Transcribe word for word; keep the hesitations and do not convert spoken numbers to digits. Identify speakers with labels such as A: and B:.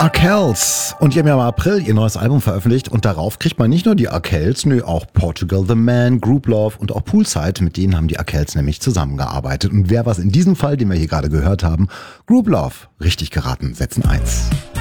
A: Arkells. Und die haben ja im April ihr neues Album veröffentlicht und darauf kriegt man nicht nur die Arkells, nö, auch Portugal the Man, Group Love und auch Poolside, mit denen haben die Arkells nämlich zusammengearbeitet. Und wer was in diesem Fall, den wir hier gerade gehört haben, Group Love, richtig geraten, setzen eins.